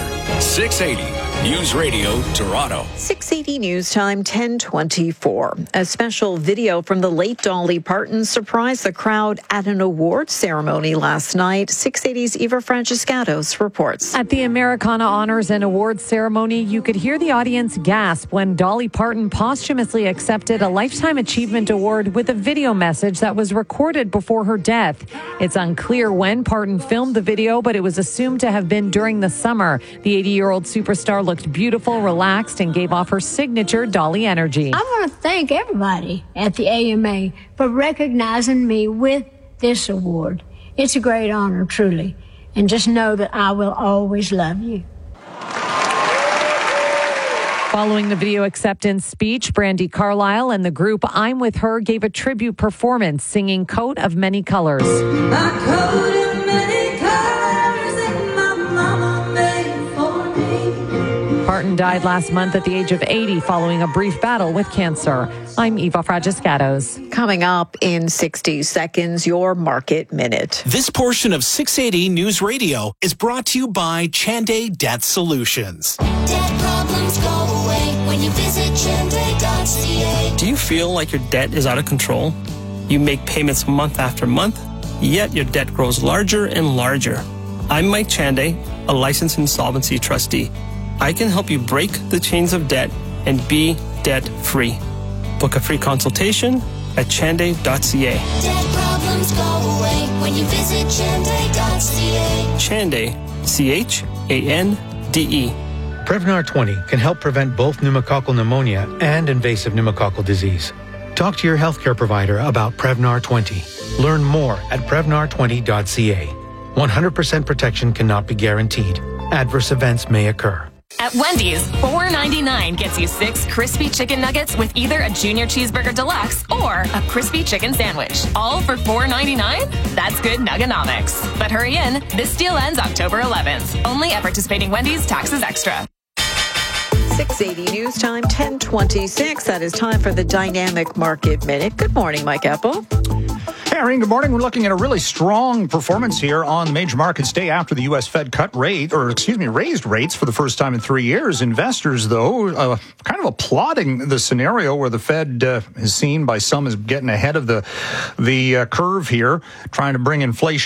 680 News Radio, Toronto. 680 News Time, 10:24. A special video from the late Dolly Parton surprised the crowd at an awards ceremony last night. 680's Eva Francescatos reports. At the Americana Honors and Awards ceremony, you could hear the audience gasp when Dolly Parton posthumously accepted a Lifetime Achievement Award with a video message that was recorded before her death. It's unclear when Parton filmed the video, but it was assumed to have been during the summer. The 80-year-old superstar looked beautiful, relaxed, and gave off her signature Dolly energy. I want to thank everybody at the AMA for recognizing me with this award. It's a great honor, truly. And just know that I will always love you. Following the video acceptance speech, Brandi Carlile and the group I'm With Her gave a tribute performance singing Coat of Many Colors. Parton died last month at the age of 80 following a brief battle with cancer. I'm Eva Francescatos. Coming up in 60 seconds, your Market Minute. This portion of 680 News Radio is brought to you by Chanday Debt Solutions. Debt problems go away when you visit Chanday.ca. Do you feel like your debt is out of control? You make payments month after month, yet your debt grows larger and larger. I'm Mike Chanday, a licensed insolvency trustee. I can help you break the chains of debt and be debt-free. Book a free consultation at Chanday.ca. Debt problems go away when you visit Chanday.ca. Chanday, C-H-A-N-D-E. Prevnar 20 can help prevent both pneumococcal pneumonia and invasive pneumococcal disease. Talk to your healthcare provider about Prevnar 20. Learn more at Prevnar20.ca. 100% protection cannot be guaranteed. Adverse events may occur. At Wendy's, $4.99 gets you 6 crispy chicken nuggets with either a junior cheeseburger deluxe or a crispy chicken sandwich. All for $4.99? That's good nuggonomics. But hurry in, this deal ends October 11th. Only at participating Wendy's, taxes extra. 680 News Time, 10:26. That is time for the Dynamic Market Minute. Good morning, Mike Apple. Hey, Irene, good morning. We're looking at a really strong performance here on the major markets day after the U.S. Fed raised rates for the first time in 3 years. Investors, though, kind of applauding the scenario where the Fed is seen by some as getting ahead of the curve here, trying to bring inflation